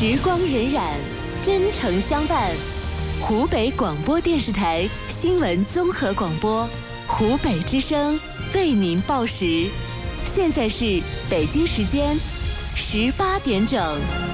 时光荏苒，真诚相伴。湖北广播电视台新闻综合广播，湖北之声为您报时。现在是北京时间18点整。